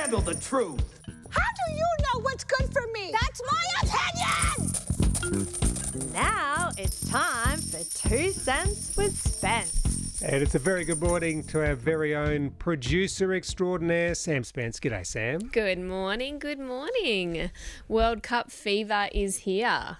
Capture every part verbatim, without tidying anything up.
handle the truth. How do you know what's good for me? That's my opinion! Now it's time for Two Cents with Spence. And it's a very good morning to our very own producer extraordinaire, Sam Spence. G'day, Sam. Good morning, good morning. World Cup fever is here.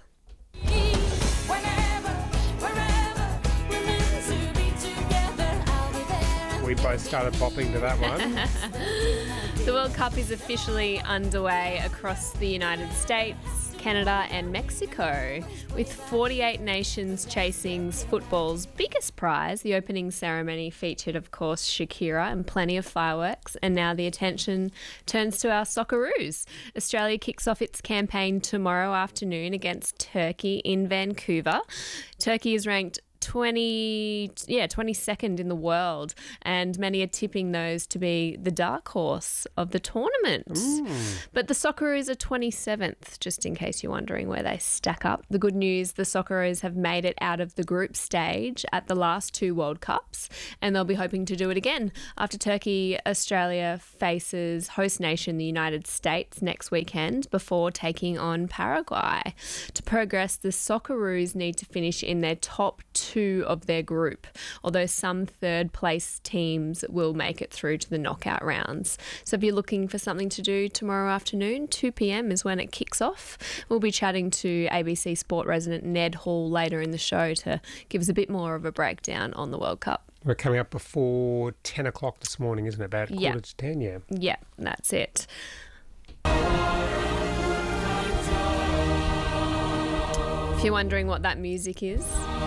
We both started bopping to that one. The World Cup is officially underway across the United States, Canada and Mexico, with forty-eight nations chasing football's biggest prize. The opening ceremony featured, of course, Shakira and plenty of fireworks, and now the attention turns to our Socceroos. Australia kicks off its campaign tomorrow afternoon against Turkey in Vancouver. Turkey is ranked twenty, yeah, twenty-second in the world, and many are tipping those to be the dark horse of the tournament. Mm. But the Socceroos are twenty-seventh, just in case you're wondering where they stack up. The good news, the Socceroos have made it out of the group stage at the last two World Cups, and they'll be hoping to do it again after Turkey. Australia faces host nation, the United States, next weekend before taking on Paraguay. To progress, the Socceroos need to finish in their top two two of their group, although some third place teams will make it through to the knockout rounds. So if you're looking for something to do tomorrow afternoon, two p.m. is when it kicks off. We'll be chatting to A B C Sport resident Ned Hall later in the show to give us a bit more of a breakdown on the World Cup. We're coming up before ten o'clock this morning, isn't it? About quarter yeah. to ten, yeah. Yeah, that's it. If you're wondering what that music is,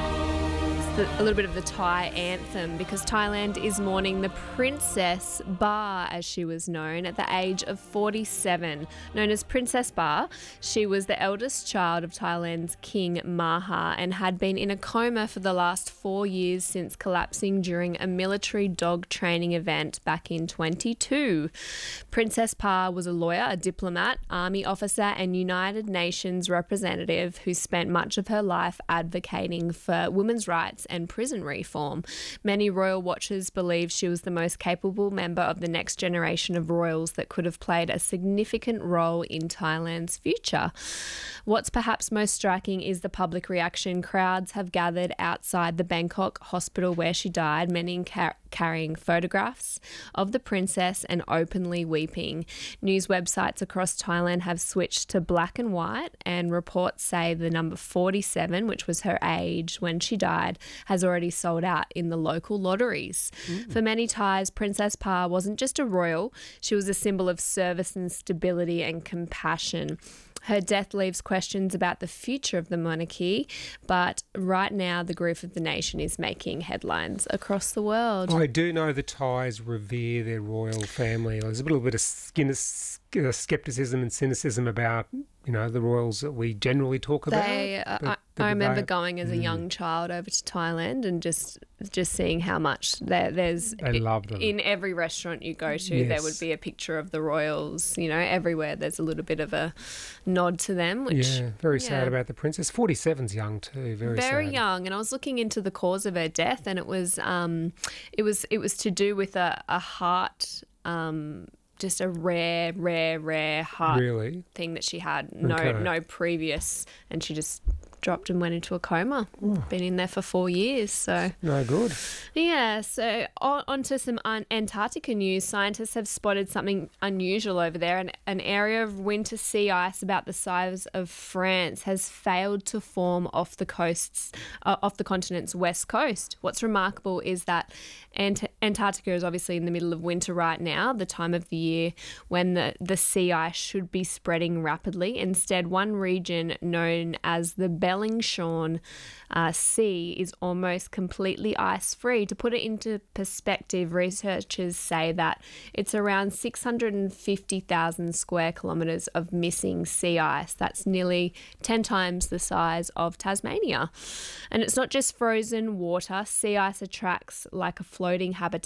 The, a little bit of the Thai anthem, because Thailand is mourning the Princess Bar, as she was known, at the age of forty-seven. Known as Princess Bar, she was the eldest child of Thailand's King Maha and had been in a coma for the last four years since collapsing during a military dog training event back in twenty-two. Princess Par was a lawyer, a diplomat, army officer and United Nations representative who spent much of her life advocating for women's rights and prison reform. Many royal watchers believe she was the most capable member of the next generation of royals that could have played a significant role in Thailand's future. What's perhaps most striking is the public reaction. Crowds have gathered outside the Bangkok hospital where she died, many car- carrying photographs of the princess and openly weeping. News websites across Thailand have switched to black and white, and reports say the number forty-seven, which was her age when she died, has already sold out in the local lotteries. Mm. For many Thais, Princess Par wasn't just a royal, she was a symbol of service and stability and compassion. Her death leaves questions about the future of the monarchy, but right now the grief of the nation is making headlines across the world. I do know the Thais revere their royal family. There's a little bit of scepticism and cynicism about, you know, the royals that we generally talk about. They, uh, I, I remember they, going as a mm. young child over to Thailand and just just seeing how much there, there's they love them. In every restaurant you go to, yes. there would be a picture of the royals. You know, everywhere there's a little bit of a nod to them. Which, yeah, very yeah. sad about the princess. forty-seven's young too. Very, very sad. young. And I was looking into the cause of her death, and it was um, it was it was to do with a a heart. Um, just a rare, rare, rare heart really? thing that she had. No, okay. no previous, and she just dropped and went into a coma. Oh. Been in there for four years, so no good. Yeah. So on, on to some un- Antarctica news. Scientists have spotted something unusual over there. An, an area of winter sea ice about the size of France has failed to form off the coasts, uh, off the continent's west coast. What's remarkable is that Ant- Antarctica is obviously in the middle of winter right now, the time of the year when the, the sea ice should be spreading rapidly. Instead, one region known as the Bellingshausen uh, Sea is almost completely ice-free. To put it into perspective, researchers say that it's around six hundred fifty thousand square kilometres of missing sea ice. That's nearly ten times the size of Tasmania. And it's not just frozen water. Sea ice attracts like a floating habitat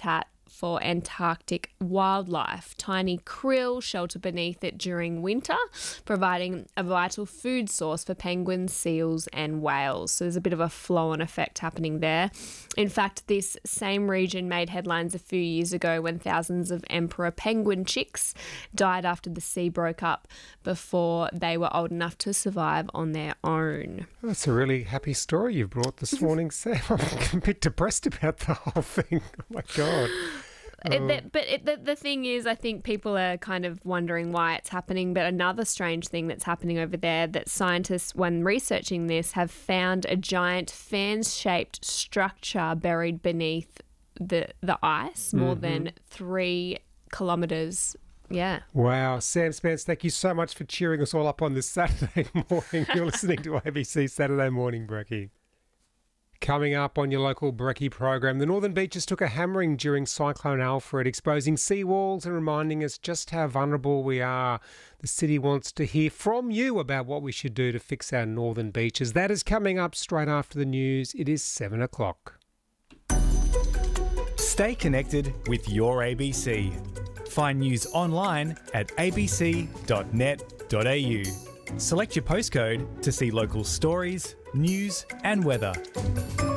for Antarctic wildlife. Tiny krill shelter beneath it during winter, providing a vital food source for penguins, seals and whales. So there's a bit of a flow-on effect happening there. In fact, this same region made headlines a few years ago when thousands of emperor penguin chicks died after the sea broke up before they were old enough to survive on their own. That's a really happy story you've brought this morning, Sam. I'm a bit depressed about the whole thing. Oh, my God. It, that, but it, the, the thing is, I think people are kind of wondering why it's happening. But another strange thing that's happening over there, that scientists, when researching this, have found a giant fan-shaped structure buried beneath the, the ice, more mm-hmm. than three kilometres. Yeah. Wow. Sam Spence, thank you so much for cheering us all up on this Saturday morning. You're listening to A B C Saturday Morning Brekkie. Coming up on your local Brekkie program, the Northern Beaches took a hammering during Cyclone Alfred, exposing seawalls and reminding us just how vulnerable we are. The city wants to hear from you about what we should do to fix our northern beaches. That is coming up straight after the news. It is seven o'clock. Stay connected with your A B C. Find news online at a b c dot net dot a u. Select your postcode to see local stories, news and weather.